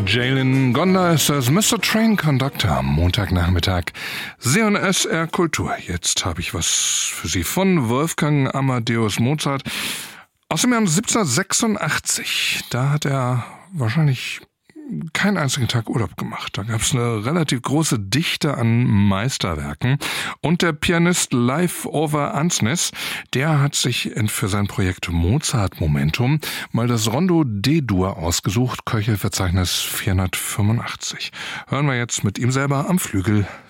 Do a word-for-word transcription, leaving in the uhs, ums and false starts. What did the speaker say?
Jalen Gonda ist das Mister Train Conductor am Montagnachmittag. Sie und S R Kultur. Jetzt habe ich was für Sie von Wolfgang Amadeus Mozart aus dem Jahr siebzehnhundertsechsundachtzig. Da hat er wahrscheinlich keinen einzigen Tag Urlaub gemacht. Da gab es eine relativ große Dichte an Meisterwerken. Und der Pianist Leif Ove Andsnes, der hat sich für sein Projekt Mozart Momentum mal das Rondo D-Dur ausgesucht, Köchelverzeichnis vierhundertfünfundachtzig. Hören wir jetzt mit ihm selber am Flügel.